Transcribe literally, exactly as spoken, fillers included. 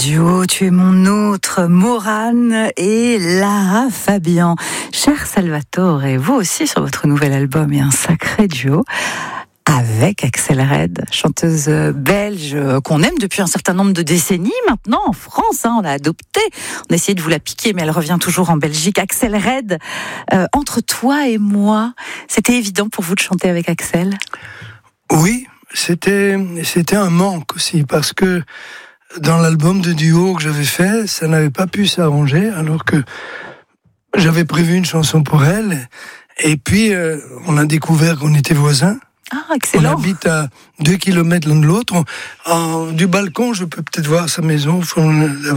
duo, tu es mon autre, Morane et Lara Fabian. Cher Salvatore, et vous aussi sur votre nouvel album, et un sacré duo avec Axelle Red, chanteuse belge qu'on aime depuis un certain nombre de décennies maintenant en France, hein, on l'a adoptée, on a essayé de vous la piquer mais elle revient toujours en Belgique. Axelle Red, euh, entre toi et moi, c'était évident pour vous de chanter avec Axelle ? Oui, c'était, c'était un manque aussi parce que dans l'album de duo que j'avais fait, ça n'avait pas pu s'arranger alors que j'avais prévu une chanson pour elle et puis euh, on a découvert qu'on était voisins. Ah, excellent. On habite à deux kilomètres l'un de l'autre. On, en, du balcon, je peux peut-être voir sa maison. On